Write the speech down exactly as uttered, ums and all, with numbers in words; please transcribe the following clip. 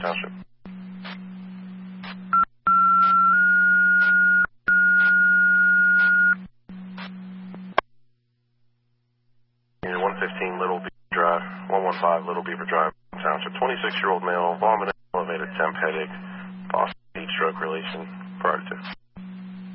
Township. You're one fifteen Little Beaver Drive, one one five Little Beaver Drive, Township. twenty-six-year-old male, vomiting, elevated temp headache, possible heat stroke relation prior to.